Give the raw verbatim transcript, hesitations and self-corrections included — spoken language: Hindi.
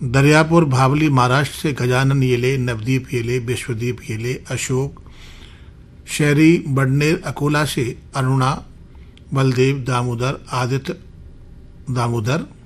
दरियापुर भावली महाराष्ट्र से गजानन येले, नवदीप येले, विश्वदीप येले, अशोक शहरी बडनेर अकोला से अरुणा, बलदेव दामोदर, आदित्य दामोदर,